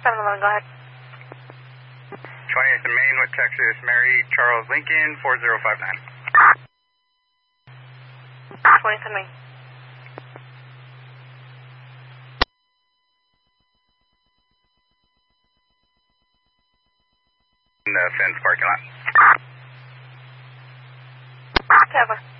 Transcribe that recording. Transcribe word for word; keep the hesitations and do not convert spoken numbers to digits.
seven eleven, go ahead. twentieth and Main with Texas, Mary Charles Lincoln, four zero five nine. twentieth and Main. In the fence parking lot. Cover.